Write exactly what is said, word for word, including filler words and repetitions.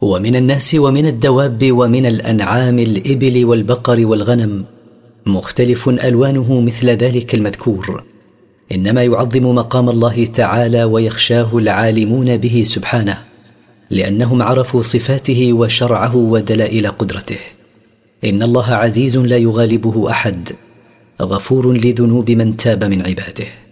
ومن الناس ومن الدواب ومن الأنعام الإبل والبقر والغنم مختلف ألوانه مثل ذلك المذكور، إنما يعظم مقام الله تعالى ويخشاه العالمون به سبحانه، لأنهم عرفوا صفاته وشرعه ودلائل قدرته. إن الله عزيز لا يغالبه أحد، غفور لذنوب من تاب من عباده.